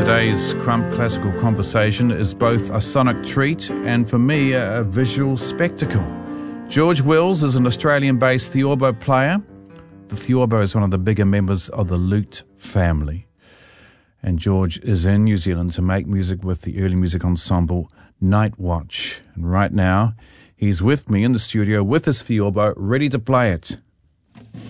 Today's Crump Classical Conversation is both a sonic treat and, for me, a visual spectacle. George Wills is an Australian-based theorbo player. The theorbo is one of the bigger members of the lute family. And George is in New Zealand to make music with the early music ensemble Night Watch. And right now, he's with me in the studio with his theorbo, ready to play it.